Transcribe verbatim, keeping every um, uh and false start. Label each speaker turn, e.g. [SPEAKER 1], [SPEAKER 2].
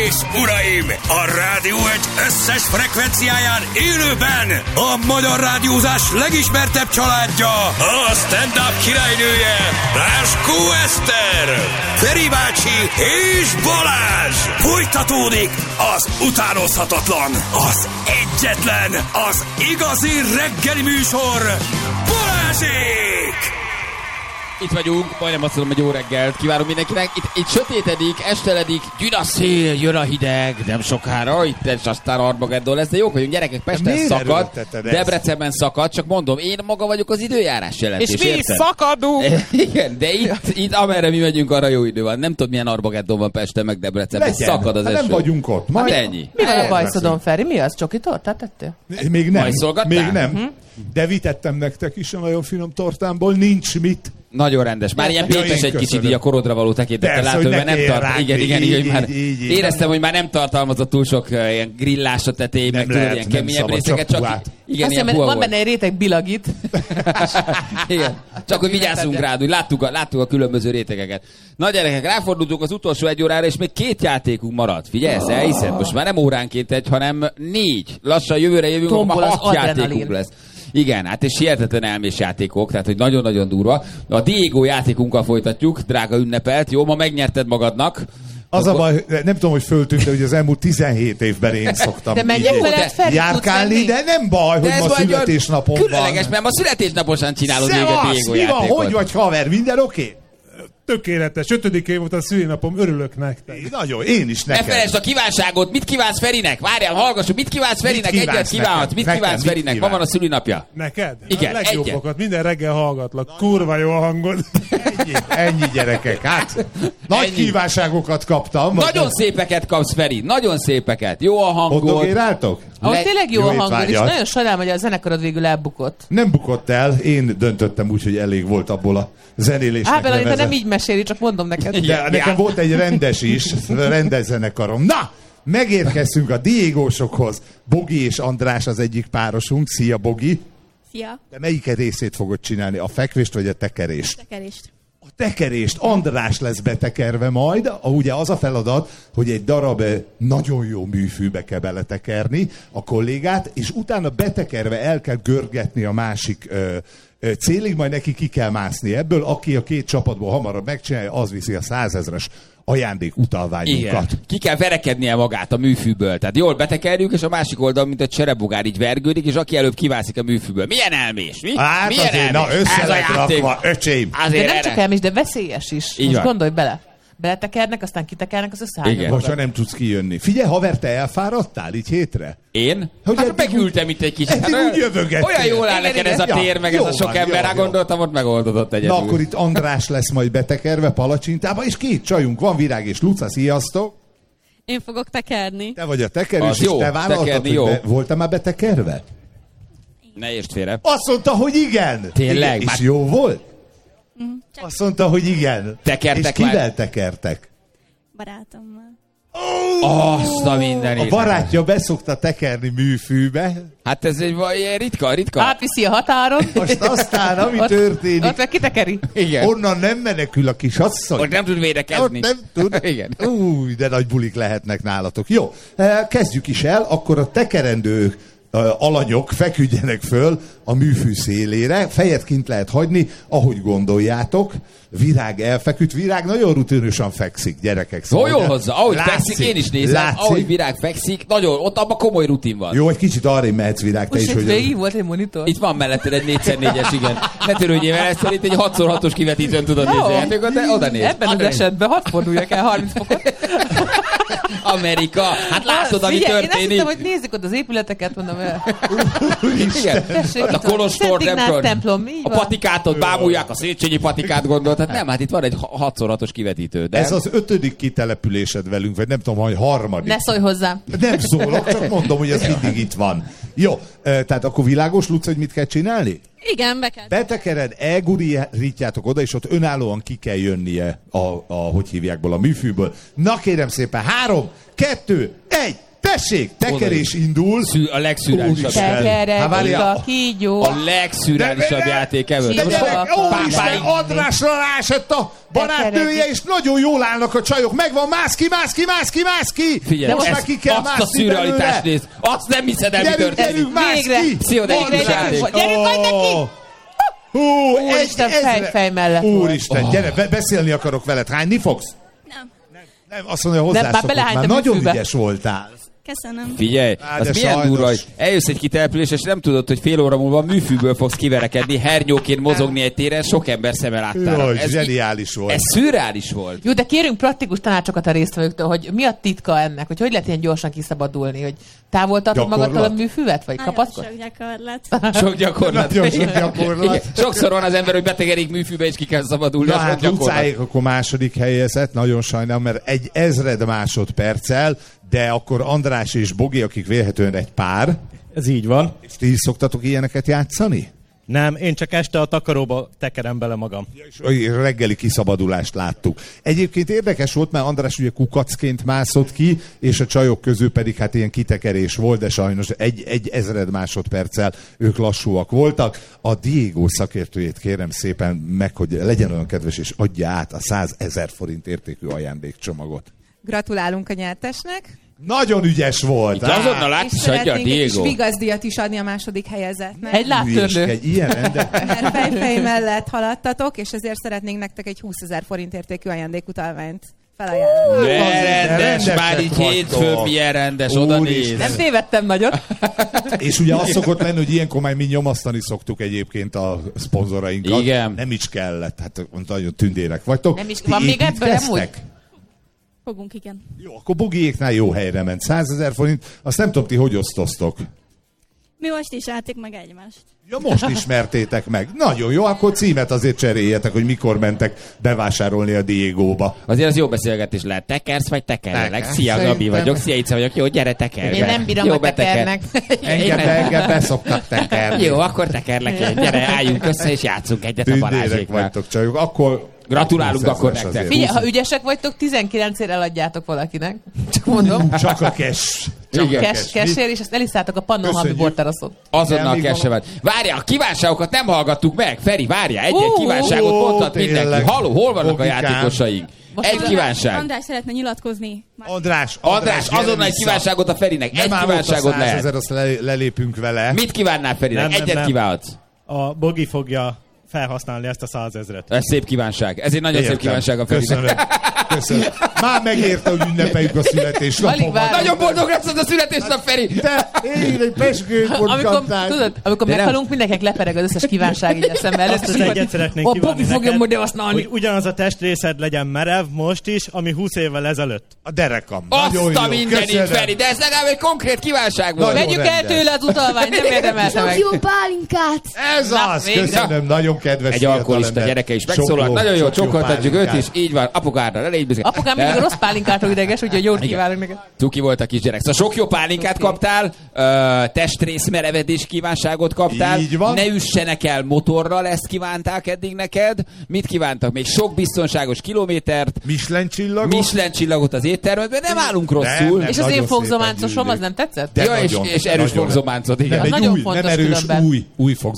[SPEAKER 1] és uraim, a Rádió egy összes frekvenciáján élőben a magyar rádiózás legismertebb családja, a stand-up királynője, Ráskó Eszter, Feri bácsi és Balázs. Folytatódik az utánozhatatlan, az egyetlen, az igazi reggeli műsor, Balázsék!
[SPEAKER 2] Itt vagyunk, majdnem azt mondom, hogy jó reggelt kívánunk mindenkinek. Itt, itt sötétedik, esteledik, gyűn a szél, jön a hideg, nem sokára, itt és aztán Armageddon lesz, de jók vagyunk, gyerekek, Pesten szakad, Debrecenben szakad, csak mondom, én maga vagyok az időjárás jelentés,
[SPEAKER 3] és mi
[SPEAKER 2] érted?
[SPEAKER 3] szakadunk!
[SPEAKER 2] Igen, de itt, itt amerre mi megyünk, arra jó idő van. Nem tudod, milyen Armageddon van Pesten, meg Debrecenben,
[SPEAKER 4] Legyen.
[SPEAKER 2] szakad az
[SPEAKER 4] hát
[SPEAKER 2] eső.
[SPEAKER 4] nem vagyunk ott.
[SPEAKER 2] Majd hát ennyi.
[SPEAKER 3] Mi van a bajszodon, Feri? Mi az? Csoki tortát tettél?
[SPEAKER 4] Még nem.
[SPEAKER 2] Majszolgattál?
[SPEAKER 4] Még nem.
[SPEAKER 3] Hm?
[SPEAKER 4] De vitettem nektek is a nagyon finom tortámból, nincs mit.
[SPEAKER 2] Nagyon rendes. Már ilyen péntes egy kicsit így a korodra való tekintettel látom, mert nem tart. Igen, igen,
[SPEAKER 4] így,
[SPEAKER 2] igen, már
[SPEAKER 4] így, így, így,
[SPEAKER 2] éreztem,
[SPEAKER 4] nem.
[SPEAKER 2] hogy már nem tartalmazott túl sok uh, ilyen grillás a tetején, meg tudod, ilyen keményebb részeket, csak
[SPEAKER 4] puhát.
[SPEAKER 2] igen,
[SPEAKER 3] Azt
[SPEAKER 2] ilyen
[SPEAKER 3] hiszem,
[SPEAKER 2] puha
[SPEAKER 3] van
[SPEAKER 2] volt.
[SPEAKER 3] benne egy réteg bilagit.
[SPEAKER 2] Igen. Csak hogy vigyázzunk rád, úgy láttuk a, láttuk a különböző rétegeket. Na gyerekek, ráfordultunk az utolsó egy órára, és még két játékunk maradt. Figyelsz, elhiszed? Most már nem óránként egy, hanem négy. Lassan jövőre jövünk,
[SPEAKER 3] Tombol
[SPEAKER 2] már
[SPEAKER 3] az
[SPEAKER 2] hat játékunk
[SPEAKER 3] adrenalin.
[SPEAKER 2] lesz. Igen, hát és hihetetlen elmés játékok, tehát hogy nagyon-nagyon durva. A Diego játékunkkal folytatjuk, drága ünnepelt. Jó, ma megnyerted magadnak.
[SPEAKER 4] Az a baj, nem tudom, hogy föltűnt, hogy az elmúlt tizenhét évben én szoktam
[SPEAKER 3] De menjek
[SPEAKER 4] így
[SPEAKER 3] veled, Feri,
[SPEAKER 4] járkálni,
[SPEAKER 3] tudsz
[SPEAKER 4] de nem baj, hogy
[SPEAKER 2] ez
[SPEAKER 4] ma
[SPEAKER 2] vagy
[SPEAKER 4] születésnapom van.
[SPEAKER 2] különleges, mert ma születésnaposan csinálod még a
[SPEAKER 4] Szevasz,
[SPEAKER 2] Diego
[SPEAKER 4] mi van,
[SPEAKER 2] játékot.
[SPEAKER 4] hogy vagy haver, minden oké? Okay?
[SPEAKER 5] Tökéletes. Ötödikén volt a szülinapom, örülök nektek.
[SPEAKER 4] Nagyon, én is
[SPEAKER 2] Ne
[SPEAKER 4] neked.
[SPEAKER 2] felejtsd a kívánságot, mit kívánsz Ferinek? Várjál, hallgassuk, mit kívánsz Ferinek?
[SPEAKER 4] Mit
[SPEAKER 2] Egyet
[SPEAKER 4] kívánsz
[SPEAKER 2] kívánhatsz, mit
[SPEAKER 4] nekem?
[SPEAKER 2] kívánsz
[SPEAKER 4] Nekem
[SPEAKER 2] Ferinek?
[SPEAKER 4] mit
[SPEAKER 2] Ma van a
[SPEAKER 4] kívánsz?
[SPEAKER 2] szülinapja.
[SPEAKER 5] Neked?
[SPEAKER 2] Igen,
[SPEAKER 5] a legjobbakat. Minden reggel hallgatlak. Kurva jó a hangod.
[SPEAKER 4] Ennyi, ennyi gyerekek, hát nagy
[SPEAKER 2] Ennyi.
[SPEAKER 4] kívánságokat kaptam.
[SPEAKER 2] Nagyon szépeket kapsz, Feri, nagyon szépeket. Jó a hangod.
[SPEAKER 4] Boldogéráltok?
[SPEAKER 3] Ahol
[SPEAKER 2] Le-
[SPEAKER 3] tényleg jó
[SPEAKER 4] jó
[SPEAKER 3] a hangod, és
[SPEAKER 4] étvágyat.
[SPEAKER 3] nagyon sajnálom, hogy a zenekarod végül elbukott.
[SPEAKER 4] Nem bukott el, én döntöttem úgy, hogy elég volt abból a zenélésnek.
[SPEAKER 3] Ábel, te
[SPEAKER 4] nevezett.
[SPEAKER 3] nem így meséli, csak mondom neked.
[SPEAKER 4] De
[SPEAKER 2] Igen,
[SPEAKER 4] nekem
[SPEAKER 2] já.
[SPEAKER 4] volt egy rendes is, rendes zenekarom. Na, megérkeztünk a Diégósokhoz. Bogi és András az egyik párosunk. Szia, Bogi.
[SPEAKER 6] Szia!
[SPEAKER 4] De melyiket részét fogod csinálni? A fekvést vagy a tekerést?
[SPEAKER 6] Tekerést.
[SPEAKER 4] A tekerést András lesz betekerve majd. A, ugye az a feladat, hogy egy darab eh, nagyon jó műfűbe kell beletekerni a kollégát, és utána betekerve el kell görgetni a másik ö, ö, célig, majd neki ki kell mászni ebből. Aki a két csapatból hamarabb megcsinálja, az viszi a százezres ajándék
[SPEAKER 2] Igen.
[SPEAKER 4] utalványunkat.
[SPEAKER 2] Ki kell verekednie magát a műfűből. Tehát jól betekerjük, és a másik oldal, mint egy cserebogár, így vergődik, és aki előbb kivászik a műfűből. Milyen elmés, mi?
[SPEAKER 4] Hát
[SPEAKER 2] Milyen
[SPEAKER 4] azért,
[SPEAKER 2] elmés?
[SPEAKER 4] na össze
[SPEAKER 2] Ez a
[SPEAKER 4] lett
[SPEAKER 2] játék.
[SPEAKER 4] rakva, öcsém.
[SPEAKER 3] De
[SPEAKER 2] Azért
[SPEAKER 3] nem
[SPEAKER 2] erre.
[SPEAKER 3] csak elmés, de veszélyes is.
[SPEAKER 2] Így
[SPEAKER 3] Most
[SPEAKER 2] van.
[SPEAKER 3] gondolj bele. Beletekernek, aztán kitekernek az
[SPEAKER 2] Igen.
[SPEAKER 3] összehányadba.
[SPEAKER 4] Most ha nem tudsz kijönni. Figyelj, haver, te elfáradtál így hétre?
[SPEAKER 2] Én?
[SPEAKER 4] Hogy
[SPEAKER 2] Hát
[SPEAKER 4] eddig
[SPEAKER 2] megültem itt egy kicsit.
[SPEAKER 4] eddig
[SPEAKER 2] Hát
[SPEAKER 4] úgy jövögettél.
[SPEAKER 2] olyan jól áll
[SPEAKER 4] Igen,
[SPEAKER 2] neked ez a
[SPEAKER 4] igen.
[SPEAKER 2] tér, meg
[SPEAKER 4] Ja,
[SPEAKER 2] ez a
[SPEAKER 4] jó
[SPEAKER 2] sok
[SPEAKER 4] van,
[SPEAKER 2] ember.
[SPEAKER 4] jó,
[SPEAKER 2] Rá
[SPEAKER 4] jó.
[SPEAKER 2] gondoltam, ott megoldodott egyedül.
[SPEAKER 4] Na akkor itt András lesz majd betekerve palacsintába, és két csajunk van, Virág és Luca, sziasztok!
[SPEAKER 6] Én fogok tekerni.
[SPEAKER 4] Te vagy a tekerős,
[SPEAKER 2] Az
[SPEAKER 4] és
[SPEAKER 2] jó,
[SPEAKER 4] te vállaltad,
[SPEAKER 2] tekerni
[SPEAKER 4] hogy
[SPEAKER 2] jó.
[SPEAKER 4] be, voltál már betekerve?
[SPEAKER 2] Ne értsd félre.
[SPEAKER 4] Azt mondta, hogy igen!
[SPEAKER 2] Tényleg?
[SPEAKER 4] Igen.
[SPEAKER 2] Már-
[SPEAKER 4] És jó volt?
[SPEAKER 6] Csak
[SPEAKER 4] Azt mondta, hogy igen.
[SPEAKER 2] Tekertek
[SPEAKER 4] és kivel
[SPEAKER 2] már?
[SPEAKER 4] tekertek?
[SPEAKER 6] barátommal.
[SPEAKER 2] Azt a mindenit.
[SPEAKER 4] A barátja beszokta tekerni műfűbe,
[SPEAKER 2] Hát ez egy vaj- ilyen ritka, ritka.
[SPEAKER 3] Átviszi a határon.
[SPEAKER 4] most aztán, ami
[SPEAKER 3] Ott-
[SPEAKER 4] történik,
[SPEAKER 3] Ott meg kitekeri.
[SPEAKER 2] Igen.
[SPEAKER 4] onnan nem menekül a kis asszony.
[SPEAKER 2] Ott nem tud védekezni.
[SPEAKER 4] Ott nem tud.
[SPEAKER 2] Igen.
[SPEAKER 4] Új, de nagy bulik lehetnek nálatok. Jó, eh, kezdjük is el, akkor a tekerendő eh, alanyok feküdjenek föl a műfű szélére, fejet kint lehet hagyni, ahogy gondoljátok. Virág elfeküdt, Virág nagyon rutinősen fekszik, gyerekek.
[SPEAKER 2] Szóljon
[SPEAKER 4] ugye?
[SPEAKER 2] hozzá, ahogy
[SPEAKER 4] Látszik,
[SPEAKER 2] fekszik, én is nézem,
[SPEAKER 4] látszik.
[SPEAKER 2] ahogy Virág fekszik, nagyon, ott abban komoly rutin van.
[SPEAKER 4] Jó, egy kicsit arrébb mehetsz, Virág, te
[SPEAKER 3] Most
[SPEAKER 4] is,
[SPEAKER 3] itt
[SPEAKER 4] hogy...
[SPEAKER 3] végig volt egy monitor.
[SPEAKER 2] Itt van melletted egy négy szer négyes, igen. Ne törődjél vele, ezt itt egy hat szor hatos kivetítőn tudod
[SPEAKER 3] Jó.
[SPEAKER 2] nézni a játékot, de oda néz.
[SPEAKER 3] Ebben az
[SPEAKER 2] Oda néz.
[SPEAKER 3] esetben hadd forduljak el harminc fokot.
[SPEAKER 2] Amerika, hát látod, ami
[SPEAKER 3] Figyelj, Én azt
[SPEAKER 2] történik.
[SPEAKER 3] hittem, hogy nézik ott az épületeket, mondom el.
[SPEAKER 2] Igen.
[SPEAKER 3] Tessék,
[SPEAKER 2] Ott a
[SPEAKER 3] itt van.
[SPEAKER 2] Kolostor,
[SPEAKER 3] Szent
[SPEAKER 2] nem
[SPEAKER 3] Ignác
[SPEAKER 2] tudom.
[SPEAKER 3] templom, így
[SPEAKER 2] A
[SPEAKER 3] van.
[SPEAKER 2] patikátot bámulják, a Széchenyi patikát gondolt. Hát nem, hát itt van egy hat szor hatos kivetítő. De
[SPEAKER 4] Ez az ötödik kitelepülésed velünk, vagy nem tudom, hogy harmadik.
[SPEAKER 3] Ne szólj hozzám.
[SPEAKER 4] Nem szólok, csak mondom, hogy ez mindig itt van. Jó, eh, tehát akkor világos, Luca, hogy mit kell csinálni?
[SPEAKER 6] Igen, be kell.
[SPEAKER 4] Betekered, elgurítjátok oda, és ott önállóan ki kell jönnie a, a hogy hívjákból, a műfűből. Na kérem szépen, három, kettő, egy, te! Tessék, tekerés indul.
[SPEAKER 2] Szű, a legszürreálisabb.
[SPEAKER 3] Tekerek,
[SPEAKER 4] Hát várjál.
[SPEAKER 3] a kígyó.
[SPEAKER 2] A legszürreálisabb játék ever.
[SPEAKER 4] De
[SPEAKER 3] Most
[SPEAKER 4] gyerek,
[SPEAKER 3] a-
[SPEAKER 4] úristen, Andrásra rásett a barátnője, és nagyon jól állnak a csajok. Megvan, mász ki, mász ki, mász ki, mász ki.
[SPEAKER 2] Figyelj,
[SPEAKER 4] de most
[SPEAKER 2] ezt,
[SPEAKER 4] már ki kell
[SPEAKER 2] azt a
[SPEAKER 4] mászni
[SPEAKER 2] szürrealitást
[SPEAKER 4] belőle.
[SPEAKER 2] nézd. Azt nem hiszed el, mi
[SPEAKER 4] Gyerünk,
[SPEAKER 2] történik.
[SPEAKER 4] gyerünk, mász
[SPEAKER 3] Végre.
[SPEAKER 4] ki.
[SPEAKER 2] Pszichodelikus
[SPEAKER 4] András.
[SPEAKER 2] játék.
[SPEAKER 3] Gyerünk majd neki.
[SPEAKER 4] Hú,
[SPEAKER 3] Úristen,
[SPEAKER 4] egy ezre-
[SPEAKER 3] fej, fej mellett
[SPEAKER 4] Úristen, gyere, be- beszélni akarok veled. Hányni fogsz?
[SPEAKER 6] Nem.
[SPEAKER 4] Nem, azt mondja,
[SPEAKER 3] már
[SPEAKER 4] hozzászokott. Már,
[SPEAKER 3] belehánytam
[SPEAKER 4] nagyon
[SPEAKER 3] műfűbe.
[SPEAKER 4] ügyes voltál.
[SPEAKER 6] Köszönöm.
[SPEAKER 2] Figyelj,
[SPEAKER 4] Á,
[SPEAKER 2] az
[SPEAKER 4] de
[SPEAKER 2] milyen
[SPEAKER 4] sajnos.
[SPEAKER 2] durva, hogy eljössz egy kitelepülésre, és nem tudod, hogy fél óra múlva műfűből fogsz kiverekedni, hernyóként mozogni egy téren, sok ember szeme láttára.
[SPEAKER 4] Jaj,
[SPEAKER 2] Ez,
[SPEAKER 4] zseniális volt.
[SPEAKER 2] ez szürreális volt.
[SPEAKER 3] Jó, de kérünk praktikus tanácsokat a résztvevőktől, hogy mi a titka ennek, hogy hogy lehet ilyen gyorsan kiszabadulni, hogy távol tartod
[SPEAKER 4] Gyakorlat?
[SPEAKER 3] magadtól a műfüvet, vagy
[SPEAKER 6] Nagyon
[SPEAKER 3] kapaszkod?
[SPEAKER 6] sok gyakorlat.
[SPEAKER 2] Sok gyakorlat.
[SPEAKER 4] Nagyon sok gyakorlat.
[SPEAKER 2] Igen. Sokszor van az ember, hogy betegerik műfűbe, és ki kell szabadulni.
[SPEAKER 4] Na
[SPEAKER 2] a sok
[SPEAKER 4] hát
[SPEAKER 2] gyakorlat.
[SPEAKER 4] Lucáék akkor második helyezett, nagyon sajnálom, mert egy ezred másodperccel, de akkor András és Bogi, akik vélhetően egy pár,
[SPEAKER 7] Ez így van.
[SPEAKER 4] és ti is szoktatok ilyeneket játszani?
[SPEAKER 7] Nem, én csak este a takaróba tekerem bele magam.
[SPEAKER 4] És reggeli kiszabadulást láttuk. Egyébként érdekes volt, mert András ugye kukacként mászott ki, és a csajok közül pedig hát ilyen kitekerés volt, de sajnos egy, egy ezred másodperccel ők lassúak voltak. A Diego szakértőjét kérem szépen meg, hogy legyen olyan kedves, és adja át a százezer forint értékű ajándékcsomagot.
[SPEAKER 8] Gratulálunk a nyertesnek.
[SPEAKER 4] Nagyon ügyes volt!
[SPEAKER 2] Itt azonnal át
[SPEAKER 8] És
[SPEAKER 2] is adja a
[SPEAKER 8] szeretnénk egy kis
[SPEAKER 2] Diego.
[SPEAKER 8] vigaszdiat is adni a második helyezettnek.
[SPEAKER 3] Egy láttörlő.
[SPEAKER 4] Egy ilyen rende...
[SPEAKER 8] Mert fejfej mellett haladtatok, és ezért szeretnénk nektek egy húszezer forint értékű ajándékutalványt felajánlani.
[SPEAKER 2] Ne,
[SPEAKER 4] Azért
[SPEAKER 2] rendes,
[SPEAKER 4] rendesek
[SPEAKER 2] már így
[SPEAKER 4] vagytok.
[SPEAKER 2] hétfőn milyen rendes, oda
[SPEAKER 4] Úristen.
[SPEAKER 2] néz.
[SPEAKER 3] Nem tévedtem nagyot.
[SPEAKER 4] És ugye az szokott lenni, hogy ilyenkor már mi nyomasztani szoktuk egyébként a szponzorainkat.
[SPEAKER 2] Igen.
[SPEAKER 4] Nem is kellett, hát nagyon tündérek vagytok.
[SPEAKER 3] Nem is-
[SPEAKER 4] Ti
[SPEAKER 3] van még ebből
[SPEAKER 4] építkeztek?
[SPEAKER 6] Fogunk, igen.
[SPEAKER 4] Jó, akkor Bogiéknál jó helyre ment. százezer forint, azt nem tudom, ti hogy osztoztok.
[SPEAKER 6] Mi most is álltuk meg egymást.
[SPEAKER 4] Ja, most ismertétek meg. Nagyon jó, akkor címet azért cseréljetek, hogy mikor mentek bevásárolni a Diegóba.
[SPEAKER 2] Azért az jó beszélgetés lehet. Tekersz vagy tekerlek?
[SPEAKER 4] Tekersz.
[SPEAKER 2] Szia, Gabi
[SPEAKER 4] Szerintem.
[SPEAKER 2] vagyok. Szia, Ica vagyok. Jó, gyere, tekerj.
[SPEAKER 3] Én nem bírom,
[SPEAKER 2] jó,
[SPEAKER 3] hogy
[SPEAKER 2] beteker.
[SPEAKER 3] tekernek.
[SPEAKER 4] Engem,
[SPEAKER 2] Én nem.
[SPEAKER 4] engem beszoktak tekerni.
[SPEAKER 2] Jó, akkor tekerlek én. Gyere, álljunk össze, és játszunk egyet a
[SPEAKER 4] Tündérek
[SPEAKER 2] Balázséknál.
[SPEAKER 4] vagytok csajok. Akkor
[SPEAKER 2] Gratulálunk akkor
[SPEAKER 4] húszezeres
[SPEAKER 2] nektek.
[SPEAKER 4] azért.
[SPEAKER 3] Figyelj, ha ügyesek vagytok, tizenkilencért eladjátok valakinek. Csak mondom.
[SPEAKER 4] Csak a cash. Csak
[SPEAKER 2] Igen.
[SPEAKER 4] a
[SPEAKER 3] Kes, kesér, és ezt eliszálltok a Pannonhalmi
[SPEAKER 4] Köszönjük.
[SPEAKER 3] borteraszon.
[SPEAKER 2] Azonnal
[SPEAKER 4] Elmíg
[SPEAKER 2] kesevet. Várjál, a kívánságokat nem hallgattuk meg. Feri, várjál, egy-egy
[SPEAKER 3] Ó,
[SPEAKER 2] kívánságot
[SPEAKER 4] ó,
[SPEAKER 2] mondhat
[SPEAKER 4] tényleg.
[SPEAKER 2] mindenki. Halló, hol vannak a
[SPEAKER 4] Bogikám.
[SPEAKER 2] játékosaink?
[SPEAKER 3] Most
[SPEAKER 2] Egy
[SPEAKER 3] András-
[SPEAKER 2] kívánság.
[SPEAKER 6] András szeretne nyilatkozni. Már
[SPEAKER 4] András,
[SPEAKER 2] András,
[SPEAKER 4] gyere
[SPEAKER 2] azonnal egy
[SPEAKER 4] vissza.
[SPEAKER 2] kívánságot a Ferinek. Egy
[SPEAKER 4] Nem áll ott a
[SPEAKER 2] kívánságot lehet.
[SPEAKER 4] százezer, azt le, lelépünk vele.
[SPEAKER 2] Mit kívánnál Ferinek?
[SPEAKER 7] Nem, nem,
[SPEAKER 2] Egyet
[SPEAKER 7] nem.
[SPEAKER 2] kívánhatsz.
[SPEAKER 7] A Bogi fogja felhasználni ezt a százezret.
[SPEAKER 2] Ez szép kívánság. Ez egy nagyon
[SPEAKER 4] Értem.
[SPEAKER 2] szép kívánság a Ferinek.
[SPEAKER 4] Köszönöm. Köszönöm. Már megérte, hogy ünnepeljük a
[SPEAKER 3] Alig
[SPEAKER 4] születésnapomat.
[SPEAKER 3] várom.
[SPEAKER 2] Nagyon boldog lesz az a születésnap, Feri!
[SPEAKER 4] Te, én egy peskőt
[SPEAKER 3] Amikor,
[SPEAKER 4] mondtál.
[SPEAKER 3] tudod, amikor
[SPEAKER 2] De nem.
[SPEAKER 3] meghalunk, mindenkinek lepereg az összes kívánság így eszembe.
[SPEAKER 7] Azt
[SPEAKER 3] Először
[SPEAKER 7] az
[SPEAKER 3] is,
[SPEAKER 7] egyet
[SPEAKER 3] hogy
[SPEAKER 7] szeretnénk
[SPEAKER 3] a
[SPEAKER 7] kívánni
[SPEAKER 3] Bogi fogja
[SPEAKER 7] neked,
[SPEAKER 3] majd használni.
[SPEAKER 7] hogy ugyanaz a testrészed legyen merev most is, ami húsz évvel ezelőtt.
[SPEAKER 4] A derekam.
[SPEAKER 2] Azt
[SPEAKER 4] Nagyon
[SPEAKER 2] a
[SPEAKER 4] jó.
[SPEAKER 2] mindenit,
[SPEAKER 4] Köszönöm.
[SPEAKER 2] Feri, de ez legalább egy konkrét kívánság volt.
[SPEAKER 4] Nagyon
[SPEAKER 3] Vegyük el
[SPEAKER 4] rendes.
[SPEAKER 3] tőle az utalványt, nem érdemelte meg.
[SPEAKER 6] jó pálinkát!
[SPEAKER 4] Ez
[SPEAKER 3] Na,
[SPEAKER 4] az.
[SPEAKER 3] végre.
[SPEAKER 4] Köszönöm. Nagyon kedves
[SPEAKER 2] Egy alkoholista
[SPEAKER 4] fiatalember.
[SPEAKER 2] gyereke is
[SPEAKER 4] Sok
[SPEAKER 2] megszólalt. Nagyon jó,
[SPEAKER 4] sok
[SPEAKER 2] csokoltatjuk őt
[SPEAKER 4] pálinkát.
[SPEAKER 2] is. Így van, apukára, ne légy büszke.
[SPEAKER 3] Apukám mindig a rossz pálinkától ideges, úgyhogy jót kívánok neked.
[SPEAKER 2] Cuki volt a kisgyerek. Szóval sok jó pálinkát kaptál, ö, testrészmerevedés kívánságot kaptál.
[SPEAKER 4] Így van.
[SPEAKER 2] Ne üssenek el motorral, ezt kívánták eddig neked. Mit kívántak? Még sok biztonságos kilométert,
[SPEAKER 4] Michelin csillagot.
[SPEAKER 2] Michelin csillagot az éttermedben, nem állunk rosszul.
[SPEAKER 4] nem.
[SPEAKER 3] És az
[SPEAKER 4] Nagyon
[SPEAKER 3] én fogzománcosom,
[SPEAKER 4] szépen
[SPEAKER 3] az nem tetszett?
[SPEAKER 4] De
[SPEAKER 2] Ja, és,
[SPEAKER 4] nagyon,
[SPEAKER 2] és erős
[SPEAKER 4] nagyon.
[SPEAKER 2] fogzománcot, igen.
[SPEAKER 4] Nem egy
[SPEAKER 3] Nagyon
[SPEAKER 4] új,
[SPEAKER 3] fontos
[SPEAKER 4] nem erős,
[SPEAKER 3] különben.
[SPEAKER 4] új, új